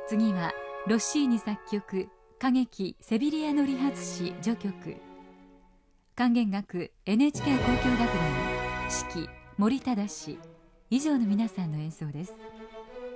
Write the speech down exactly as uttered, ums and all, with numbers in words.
次はロッシーニ作曲歌劇セビリアの理髪師序曲、管弦楽 エヌエイチケー 交響楽団指揮森忠以上の皆さんの演奏です。